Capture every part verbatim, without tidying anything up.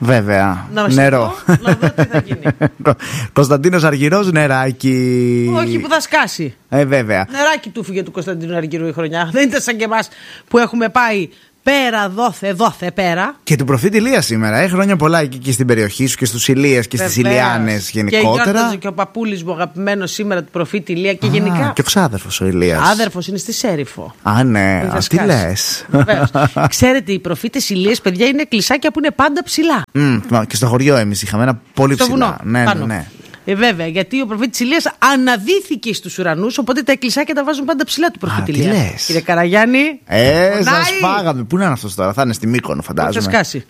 Βέβαια. Να νερό. Να δω τι θα γίνει. Κωνσταντίνος Αργυρός, νεράκι. Όχι, που θα σκάσει. Ε, βέβαια. Νεράκι του φύγε του Κωνσταντίνου Αργυρού η χρονιά. Δεν ήταν σαν και εμάς που έχουμε πάει πέρα, δόθε, δόθε, πέρα. Και του προφήτη Ηλία σήμερα. Ε, χρόνια πολλά εκεί και στην περιοχή σου και στους Ηλίες και στις Ηλιάνες γενικότερα. Και, και ο παππούλης μου αγαπημένος σήμερα του προφήτη Ηλία και Α, γενικά. Και ο ξάδερφος ο Ηλίας. Άδερφος είναι στη Σέριφο. Α, ναι, α, τι λες. Ξέρετε, οι προφήτες Ηλίες, παιδιά, είναι κλεισάκια που είναι πάντα ψηλά. Mm, και στο χωριό εμείς είχαμε ένα πολύ στο ψηλά. Βουνό, ναι, πάνω. ναι, ναι. Ε, βέβαια, γιατί ο προφήτης Ηλίας αναδύθηκε στους ουρανούς, οπότε τα εκκλησάκια τα βάζουν πάντα ψηλά του προφήτη Ηλία. Κύριε Καραγιάννη. Ε, σας φάγαμε. Πού να είναι αυτός τώρα, θα είναι στη Μύκονο, φαντάζομαι. Θα σκάσει.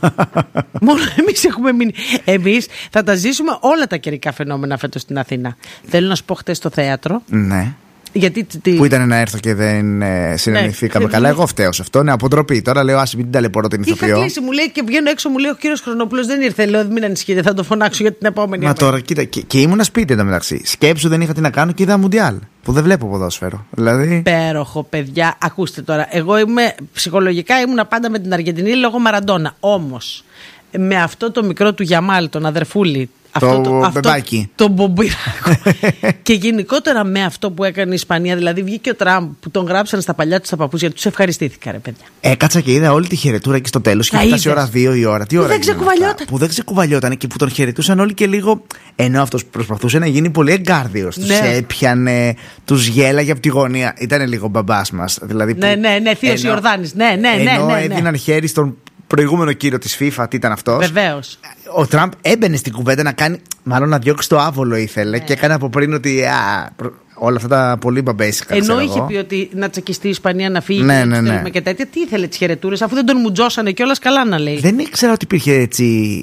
Μόνο εμείς έχουμε μείνει. Εμείς θα τα ζήσουμε όλα τα καιρικά φαινόμενα φέτος στην Αθήνα. Θέλω να σου πω, χτες στο θέατρο. Ναι. Γιατί, τι... Που ήταν να έρθω και δεν ε, συνεννοηθήκαμε. Ναι, καλά, εγώ φταίω σε αυτό. Ναι, αποτροπή. Τώρα λέω, άσε μην την ταλαιπωρώ την ηθοποιό. Είχα κλείσει, μου λέει και βγαίνω έξω, μου λέει ο κύριος Χρονοπούλος δεν ήρθε. Λέω, μην ανησυχείτε, θα το φωνάξω για την επόμενη. Μα τώρα, κοίτα, και, και ήμουν σπίτι εντωμεταξύ. Σκέψου, δεν είχα τι να κάνω και είδα Μουντιάλ. Που δεν βλέπω ποδόσφαιρο. Δηλαδή... Υπέροχο, παιδιά. Ακούστε τώρα. Εγώ είμαι ψυχολογικά ήμουνα πάντα με την Αργεντινή λόγω Μαραντόνα. Όμως με αυτό το μικρό του Γιαμάλ, τον αδερφούλη. Αυτό το, το μπεμπάκι. Το μπομπίρακο. Και γενικότερα με αυτό που έκανε η Ισπανία. Δηλαδή βγήκε ο Τραμπ που τον γράψαν στα παλιά του τα παπούτσια. Του ευχαριστήθηκα, ρε παιδιά. Έκατσα και είδα όλη τη χαιρετούρα εκεί στο τέλος. Και φτάσει ώρα δύο η ώρα. Τι που ώρα δεν ξεκουβαλιόταν. Που δεν ξεκουβαλιόταν και που τον χαιρετούσαν όλοι και λίγο. Ενώ αυτός προσπαθούσε να γίνει πολύ εγκάρδιος. Ναι. Τους έπιανε, τους γέλαγε από τη γωνία. Ήταν λίγο μπαμπάς μας. Δηλαδή, ναι, που... ναι, ναι, θείος Ιορδάνης. Ναι, ναι, ναι. Ενώ ναι, ναι. έδιναν χέρι στον προηγούμενο κύριο της FIFA, τι ήταν αυτός. Βεβαίως. Ο Τραμπ έμπαινε στην κουβέντα να κάνει, μάλλον να διώξει το άβολο ήθελε, ναι. Και έκανε από πριν ότι α, όλα αυτά τα πολύ μπαμπέσικα. Ενώ είχε πει ότι να τσακιστεί η Ισπανία να φύγει, ναι, και, ναι, ναι. και τέτοια. Τι ήθελε τις χαιρετούρες, αφού δεν τον μουτζώσανε κιόλας, καλά να λέει. Δεν ήξερα ότι υπήρχε έτσι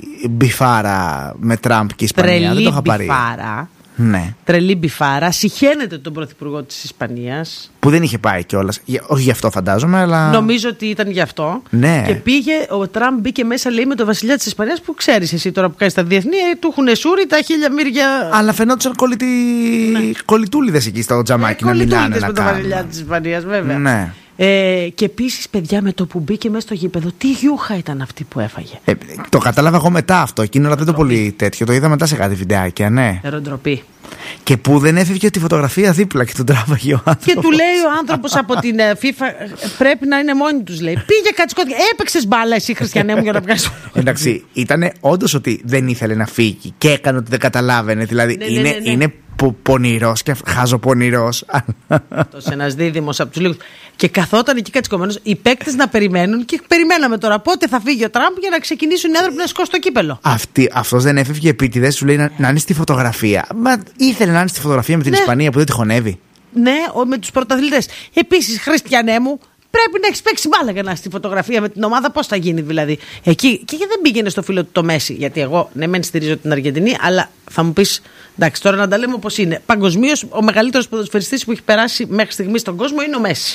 μπιφάρα με Τραμπ και Ισπανία. Τρελή δεν το είχα πάρει. Μπιφάρα. Ναι. Τρελή μπιφάρα. Συχαίνεται τον πρωθυπουργό της Ισπανίας. Που δεν είχε πάει κιόλας. Όχι γι' αυτό φαντάζομαι, αλλά. Νομίζω ότι ήταν γι' αυτό. Ναι. Και πήγε, ο Τραμπ μπήκε μέσα, λέει, με τον βασιλιά της Ισπανίας που ξέρεις εσύ τώρα που κάνεις τα διεθνή, του έχουν σούρει τα χίλια μύρια. Αλλά φαινόντουσαν κολλητοί... ναι. κολλητούλιδες εκεί στο τζαμάκι ε, να μιλάνε. Με τον βασιλιά της Ισπανίας, βέβαια. Ναι. Ε, και επίσης, παιδιά, με το που μπήκε μέσα στο γήπεδο, τι γιούχα ήταν αυτή που έφαγε. Ε, το κατάλαβα εγώ μετά αυτό. Εκείνο δεν το πολύ τέτοιο. Το είδα μετά σε κάτι βιντεάκια, ναι. Εροντροπή. Και που δεν έφευγε τη φωτογραφία δίπλα και τον τράβαγε ο άνθρωπος. Και του λέει ο άνθρωπος από την FIFA, πρέπει να είναι μόνοι τους, λέει. Πήγε κατσικότη. Έπαιξες μπάλα εσύ, Χριστιανέ μου, για να βγάλεις. Εντάξει, ήταν όντως ότι δεν ήθελε να φύγει και έκανε ότι δεν καταλάβαινε. Δηλαδή ναι, είναι, ναι, ναι, ναι. είναι πονηρός και χάζοπονηρός. Αυτός ένας δίδυμος από τους λίγους. Και καθόταν εκεί κατσικωμένος οι παίκτες να περιμένουν και περιμέναμε τώρα πότε θα φύγει ο Τραμπ για να ξεκινήσουν οι άνθρωποι να σηκώσουν το κύπελο. Αυτή, αυτός δεν έφευγε επίτηδες, σου λέει να, να είναι στη φωτογραφία. Μα ήθελε να είναι στη φωτογραφία με την ναι. Ισπανία που δεν τη χωνεύει. Ναι, με τους πρωταθλητές. Επίσης, Χριστιανέ μου, πρέπει να έχει παίξει μπάλα για να στη φωτογραφία με την ομάδα. Πώς θα γίνει δηλαδή. Εκεί και δεν πήγαινε στο φίλο του το Μέση. Γιατί εγώ ναι, μεν στηρίζω την Αργεντινή, αλλά θα μου πεις, εντάξει, τώρα να τα λέμε όπως είναι. Παγκοσμίως, ο μεγαλύτερος ποδοσφαιριστής που έχει περάσει μέχρι στιγμή στον κόσμο είναι ο Μέση.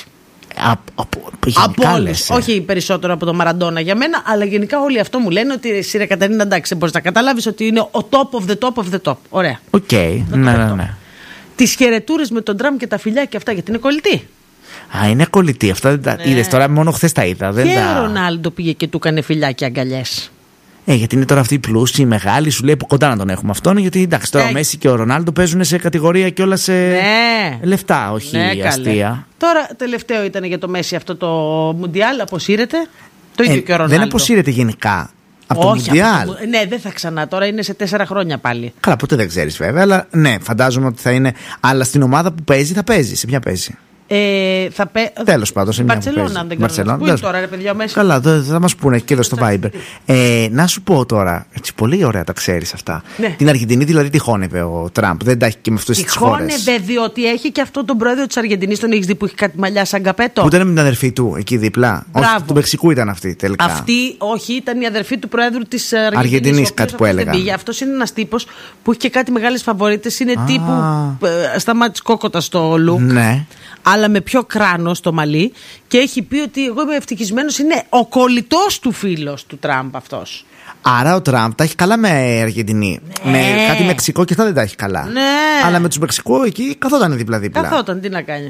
Από όλους. Όχι περισσότερο από τον Μαραντόνα για μένα, αλλά γενικά όλοι αυτό μου λένε ότι εσύ, ρε Κατερίνα, εντάξει, μπορείς να καταλάβεις ότι είναι ο top of the top of the top. Ωραία. Οκ. Okay. Ναι, ναι, ναι. Τις χαιρετούρες με τον Τραμπ και τα φιλιά και αυτά, γιατί είναι κολλητή. Α, είναι κολλητή. Αυτά δεν τα ναι. είδες τώρα, μόνο χθες τα είδα. Δεν και τα... ο Ρονάλντο πήγε και του έκανε φιλιά και αγκαλιές. Ε, γιατί είναι τώρα αυτοί οι πλούσιοι, οι μεγάλοι, σου λέει από κοντά να τον έχουμε αυτόν. Γιατί εντάξει, τώρα ε, ο Μέση και ο Ρονάλντο παίζουν σε κατηγορία και όλα σε ναι. λεφτά, όχι ναι, αστεία. Καλέ. Τώρα, τελευταίο ήταν για το Μέση αυτό το Μουντιάλ, αποσύρεται. Το ίδιο ε, και ο Ρονάλντο. Δεν αποσύρεται γενικά. Από το Μουντιάλ. Το... Ναι, δεν θα ξανά. Τώρα είναι σε τέσσερα χρόνια πάλι. Καλά, ποτέ δεν ξέρεις βέβαια, αλλά ναι, φαντάζομαι ότι θα είναι. Αλλά στην ομάδα που παίζει, θα παίζει. Σε ποια παίζει. Ε, θα πέ... Τέλος πάντων, σε μια Μπαρτσελόνα, αν δεν ξέρω. Πού είναι τώρα, ρε παιδιά, μέσα. Καλά, το, θα μας πούνε και εδώ στο Viber. Ε, να σου πω τώρα, έτσι πολύ ωραία τα ξέρεις αυτά. Ναι. Την Αργεντινή δηλαδή τη χώνευε ο Τραμπ. Δεν τα έχει και με αυτές τις χώρες. Τη χώνευε διότι έχει και αυτό τον πρόεδρο της Αργεντινής, τον έχεις δει που έχει κάτι μαλλιά σαν καπέτο. Που ήταν με την αδερφή του εκεί δίπλα. Όχι, του Μεξικού ήταν αυτή τελικά. Αυτή, όχι, ήταν η αδερφή του πρόεδρου της Αργεντινής. Αργεντινής, κάτι που έλεγα. Αυτός είναι ένας τύπος που έχει και κάτι μεγάλες φαβορίτες. Είναι τύπου Σταμάτης Κόκοτα στο look. Ναι. Αλλά με πιο κράνο στο μαλλί και έχει πει ότι εγώ είμαι ευτυχισμένος, είναι ο κολλητός του φίλος του Τραμπ αυτός. Άρα ο Τραμπ τα έχει καλά με Αργεντινή. Ναι. Με κάτι Μεξικό και αυτά δεν τα έχει καλά. Ναι. Αλλά με τους Μεξικού εκεί καθόταν δίπλα-δίπλα. Καθόταν, τι να κάνει.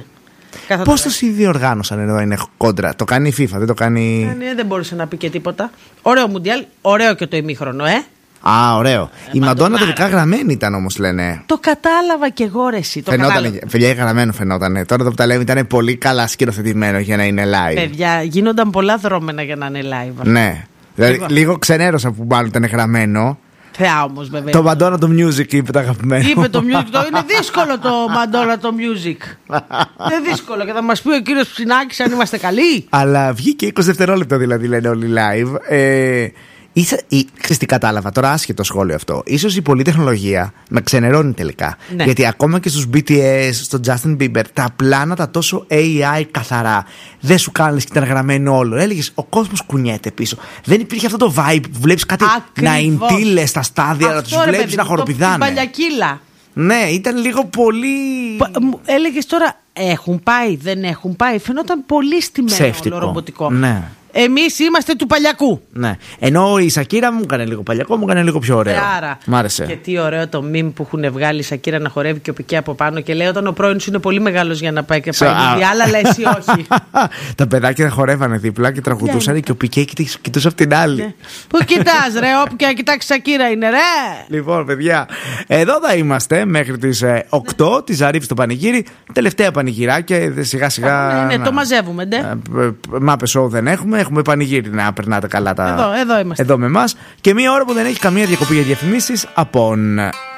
Πώς το διοργάνωσαν εδώ είναι κόντρα? Το κάνει η FIFA, δεν το κάνει. Ναι, δεν μπορούσε να πει και τίποτα. Ωραίο Μουντιάλ, ωραίο και το ημίχρονο, ε. Α, ωραίο. Ε, η Μαντόνα τελικά γραμμένη ήταν όμως, λένε. Το κατάλαβα κι εγώ, ρε εσύ. Φαινόταν, παιδιά, γραμμένο φαινόταν. Τώρα το που τα λέμε ήταν πολύ καλά σκηνοθετημένο για να είναι live. Παιδιά, γίνονταν πολλά δρόμενα για να είναι live. Ναι. Δηλαδή, λίγο, λίγο ξενέρωσα που μάλλον ήταν γραμμένο. Θεά όμως, βέβαια. Το Madonna το Music είπε το αγαπημένο. Είπε το Music. Το... Είναι δύσκολο το Madonna το Music. Είναι δύσκολο και θα μας πει ο κύριος Ψινάκης αν είμαστε καλοί. Αλλά βγήκε είκοσι δευτερόλεπτα δηλαδή, λένε όλοι live. Ε, Ίσα, ή, ξέρεις τι κατάλαβα, τώρα άσχετο σχόλιο αυτό. Ίσως η πολλή τεχνολογία με ξενερώνει τελικά. Ναι. Γιατί ακόμα και στους μπι τι ες, στον Justin Bieber, τα πλάνα τα τόσο έι άι καθαρά δεν σου κάνεις και ήταν γραμμένο όλο. Έλεγες, ο κόσμος κουνιέται πίσω. Δεν υπήρχε αυτό το vibe που βλέπεις κάτι Ακριβώς. να εντύλες στα στάδια, να τους βλέπεις να χοροπηδάνε. Την παλιακύλα. Ναι, ήταν λίγο πολύ. Έλεγες τώρα, έχουν πάει, δεν έχουν πάει. Φαινόταν πολύ στημένο όλο ρομποτικό. Ναι. Εμείς είμαστε του παλιακού. Ναι. Ενώ η Σακύρα μου έκανε λίγο παλιακό, μου έκανε λίγο πιο ωραίο. Άρα. Μ' άρεσε. Και τι ωραίο το meme που έχουν βγάλει η Σακύρα να χορεύει και ο Πικέ από πάνω και λέει όταν ο πρώην σου είναι πολύ μεγάλος για να πάει και πάει. So, άλλα λέει εσύ όχι. Τα παιδάκια θα χορεύανε δίπλα και τραγουδούσαν yeah, και ο Πικέ κοιτούσε από την άλλη. Yeah. Πού κοιτάς, ρε, όπου και να κοιτάξει Σακύρα είναι, ρε. Λοιπόν, παιδιά, εδώ θα είμαστε μέχρι τις οκτώ τη Ζαρίφη στο πανηγύρι. Τελευταία πανηγυράκια, σιγά σιγά. Ναι, ναι, το μαζεύουμε, ναι. Μάπε show δεν έχουμε. Έχουμε πανηγύρι να περνάτε καλά τα. Εδώ, εδώ είμαστε. Εδώ με εμάς. Και μία ώρα που δεν έχει καμία διακοπή για διαφημίσεις από.